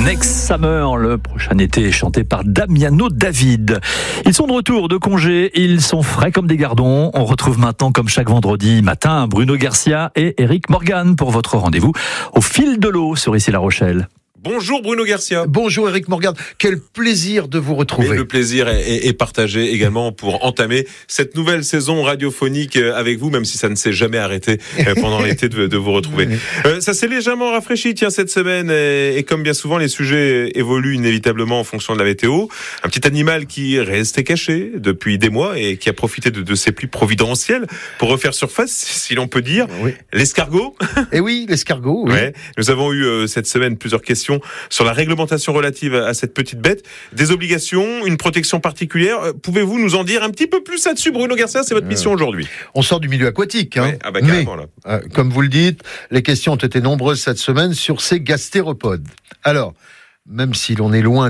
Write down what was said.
Next Summer, le prochain été, chanté par Damiano David. Ils sont de retour de congé, ils sont frais comme des gardons. On retrouve maintenant, comme chaque vendredi matin, Bruno Garcia et Éric Morgan pour votre rendez-vous au fil de l'eau sur Issy La Rochelle. Bonjour Bruno Garcia. Bonjour Éric Morgan, quel plaisir de vous retrouver. Mais le plaisir est partagé également pour entamer cette nouvelle saison radiophonique avec vous, même si ça ne s'est jamais arrêté pendant l'été de vous retrouver. Ça s'est légèrement rafraîchi cette semaine et comme bien souvent les sujets évoluent inévitablement en fonction de la météo. Un petit animal qui restait caché depuis des mois et qui a profité de ses pluies providentielles pour refaire surface, si l'on peut dire, oui. L'escargot. Eh oui, l'escargot. Oui. Ouais. Nous avons eu cette semaine plusieurs questions sur la réglementation relative à cette petite bête, des obligations, une protection particulière. Pouvez-vous nous en dire un petit peu plus là-dessus, Bruno Garcia? C'est votre mission aujourd'hui. On sort du milieu aquatique. Ouais, carrément, là. Comme vous le dites, les questions ont été nombreuses cette semaine sur ces gastéropodes. Alors, même si l'on est loin